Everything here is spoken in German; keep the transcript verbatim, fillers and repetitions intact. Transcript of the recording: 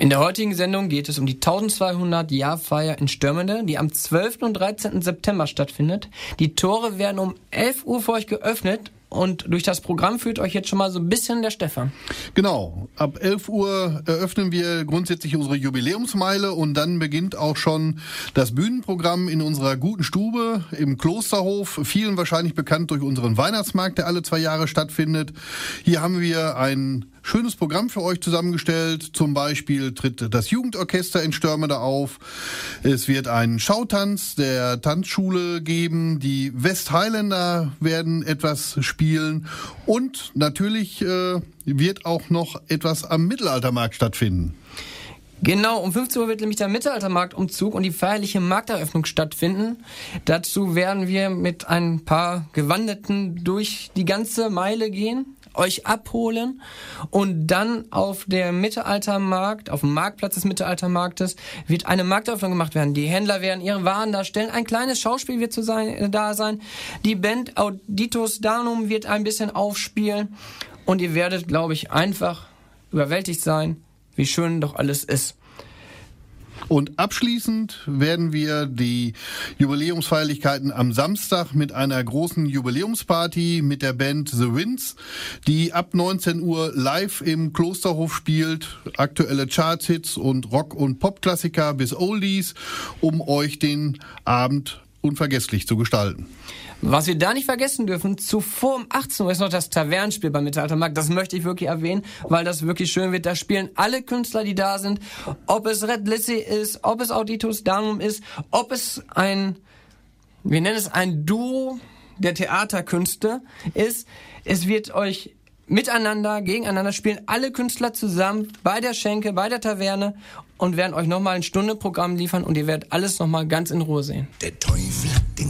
In der heutigen Sendung geht es um die eintausendzweihundert-Jahr-Feier in Störmende, die am zwölften und dreizehnten September stattfindet. Die Tore werden um elf Uhr für euch geöffnet und durch das Programm führt euch jetzt schon mal so ein bisschen der Stefan. Genau, ab elf Uhr eröffnen wir grundsätzlich unsere Jubiläumsmeile und dann beginnt auch schon das Bühnenprogramm in unserer guten Stube im Klosterhof, vielen wahrscheinlich bekannt durch unseren Weihnachtsmarkt, der alle zwei Jahre stattfindet. Hier haben wir ein schönes Programm für euch zusammengestellt. Zum Beispiel tritt das Jugendorchester in Störmende auf. Es wird einen Schautanz der Tanzschule geben. Die West Highlander werden etwas spielen. Und natürlich äh, wird auch noch etwas am Mittelaltermarkt stattfinden. Genau, um fünfzehn Uhr wird nämlich der Mittelaltermarktumzug und die feierliche Markteröffnung stattfinden. Dazu werden wir mit ein paar Gewanderten durch die ganze Meile gehen, euch abholen und dann auf der Mittelaltermarkt, auf dem Marktplatz des Mittelaltermarktes, wird eine Markteröffnung gemacht werden. Die Händler werden ihre Waren darstellen, ein kleines Schauspiel wird zu sein, äh, da sein, die Band Auditus Danum wird ein bisschen aufspielen und ihr werdet, glaube ich, einfach überwältigt sein, wie schön doch alles ist. Und abschließend werden wir die Jubiläumsfeierlichkeiten am Samstag mit einer großen Jubiläumsparty mit der Band The Winds, die ab neunzehn Uhr live im Klosterhof spielt, aktuelle Chartshits und Rock- und Popklassiker bis Oldies, um euch den Abend unvergesslich zu gestalten. Was wir da nicht vergessen dürfen, zuvor um achtzehn Uhr ist noch das Tavernenspiel beim Mittelaltermarkt. Das möchte ich wirklich erwähnen, weil das wirklich schön wird. Da spielen alle Künstler, die da sind. Ob es Red Lizzy ist, ob es Auditus Danum ist, ob es ein, wir nennen es ein Duo der Theaterkünste ist. Es wird euch miteinander, gegeneinander spielen alle Künstler zusammen bei der Schenke, bei der Taverne und werden euch nochmal ein Stunde Programm liefern und ihr werdet alles nochmal ganz in Ruhe sehen. Der Teufel hat den